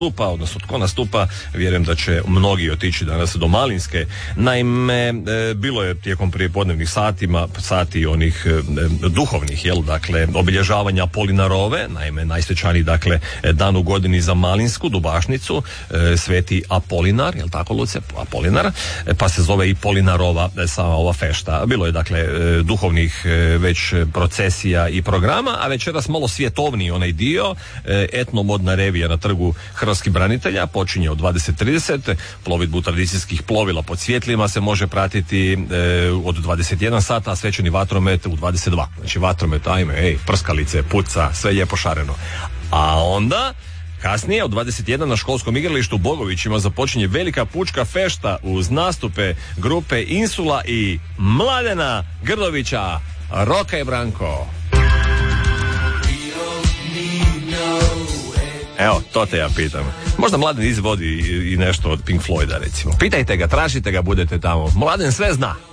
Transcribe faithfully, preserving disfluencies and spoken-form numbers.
nastupa, odnosno tko nastupa, vjerujem da će mnogi otići danas do Malinske. Naime, e, bilo je tijekom prijepodnevnih satima, sati onih e, duhovnih, jel, dakle, obilježavanja Apolinarove, naime, najsvečaniji, dakle, dan u godini za Malinsku, Dubašnicu, e, sveti Apolinar, jel tako, Luce? Apolinar, e, pa se zove i Polinarova e, sama ova fešta. Bilo je, dakle, e, duhovnih e, već procesija i programa, a večeras malo svjetovniji onaj dio, e, etnomodna revija na trgu Hrvatskih branitelja počinje od dvadeset trideset, plovidbu tradicijskih plovila pod svjetlima se može pratiti e, od dvadeset jedan sata, a svečani vatromet u dvadeset dva. Znači vatromet, ajme, ej, prskalice, puca, sve lijepo šareno. A onda kasnije od dvadeset jedan na školskom igralištu u Bogovićima započinje velika pučka fešta uz nastupe grupe Insula i Mladena Grdovića. Roka i Branko. Evo, to te ja pitam. Možda Mladen izvodi i nešto od Pink Floyda, recimo. Pitajte ga, tražite ga, budete tamo. Mladen sve zna.